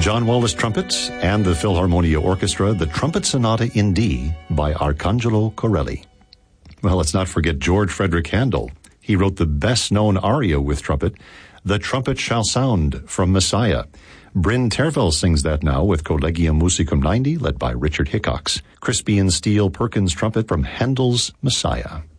John Wallis trumpets and the Philharmonia Orchestra, the Trumpet Sonata in D by Arcangelo Corelli. Well, let's not forget George Frederick Handel. He wrote the best-known aria with trumpet, The Trumpet Shall Sound from Messiah. Bryn Terfel sings that now with Collegium Musicum 90, led by Richard Hickox. Crispian Steele Perkins trumpet from Handel's Messiah.